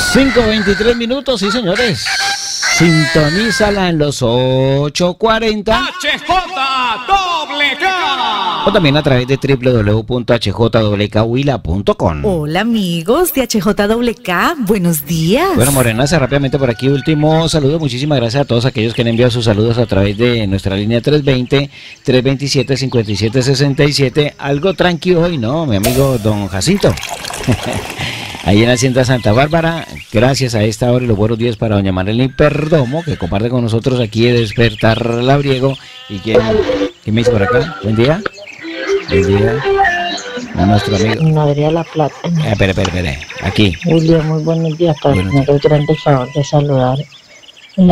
5:23, sí señores. Sintonízala en los 8:40. HJWK. O también a través de www.hjwkhuila.com. Hola amigos de HJWK, buenos días. Bueno, Morenaza, rápidamente por aquí, último saludo. Muchísimas gracias a todos aquellos que han enviado sus saludos a través de nuestra línea 320-327-5767. Algo tranquilo hoy, ¿no? Mi amigo don Jacinto. Ahí en la Hacienda Santa Bárbara, gracias a esta hora y los buenos días para doña Marlene Perdomo, que comparte con nosotros aquí de Despertar Labriego. ¿Y quién me dice por acá? Buen día. Buen día. A nuestro amigo. Nadería La Plata. Espere. Aquí. William, muy buenos días. Para tener el grande favor de saludar en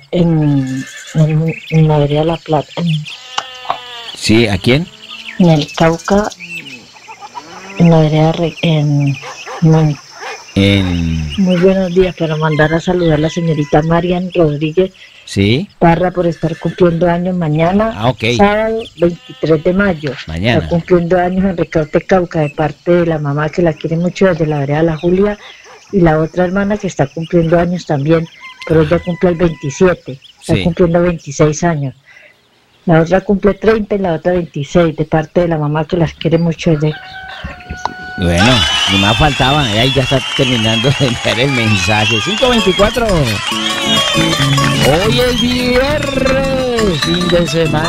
Nadería La Plata. Sí, ¿a quién? En el Cauca, en Nadería Muy buenos días, para mandar a saludar a la señorita Marian Rodríguez Parra por estar cumpliendo años mañana, sábado 23 de mayo. Mañana. Está cumpliendo años en Ricaurte, Cauca, de parte de la mamá que la quiere mucho desde la vereda La Julia, y la otra hermana que está cumpliendo años también, pero ella cumple el 27, está cumpliendo 26 años. La otra cumple 30 y la otra 26, de parte de la mamá que las quiere mucho desde... Bueno, ni más faltaba, ahí ya está terminando de enviar el mensaje. 5:24. Hoy es viernes, fin de semana.